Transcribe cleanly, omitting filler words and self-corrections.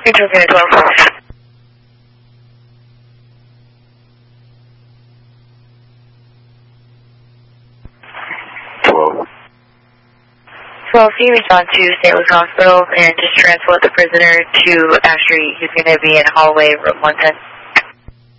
Control unit 12. 12, can you respond to St. Louis Hospital and just transport the prisoner to Ash Street? He's going to be in hallway room 110.